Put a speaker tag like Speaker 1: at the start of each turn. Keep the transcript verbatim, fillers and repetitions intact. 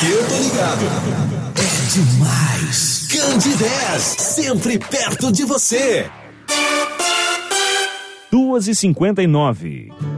Speaker 1: Eu tô ligado. É demais. Candidez, sempre perto de você.
Speaker 2: duas e cinquenta e nove.